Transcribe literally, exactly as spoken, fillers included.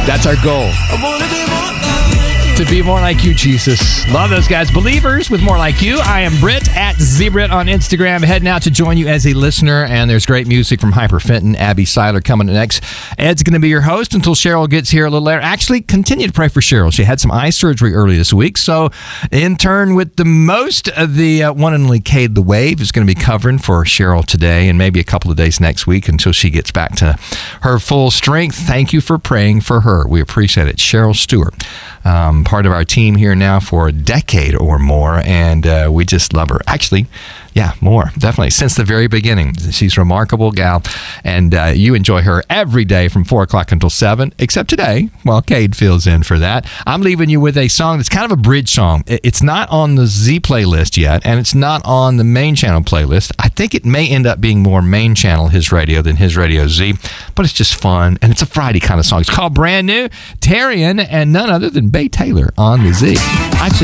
That's our goal. I wanna be more like you. To be more like you, Jesus. Love those guys. Believers with More Like You. I am Britt at ZBrit on Instagram. Heading out to join you as a listener. And there's great music from Hyper Fenton. Abby Seiler coming next. Ed's going to be your host until Cheryl gets here a little later. Actually, continue to pray for Cheryl. She had some eye surgery early this week. So, in turn, with the most of the uh, one and only Cade the Wave is going to be covering for Cheryl today and maybe a couple of days next week until she gets back to her full strength. Thank you for praying for her. We appreciate it. Cheryl Stewart. Um, part of our team here now for a decade or more, and uh, we just love her. Actually, yeah, more, definitely, since the very beginning. She's a remarkable gal, and uh, you enjoy her every day from four o'clock until seven, except today, while Cade fills in for that. I'm leaving you with a song that's kind of a bridge song. It's not on the Z playlist yet, and it's not on the main channel playlist. I think it may end up being more main channel His Radio than His Radio Z, but it's just fun, and it's a Friday kind of song. It's called Brand New, Tarian, and none other than Bay Taylor on the Z. Actually,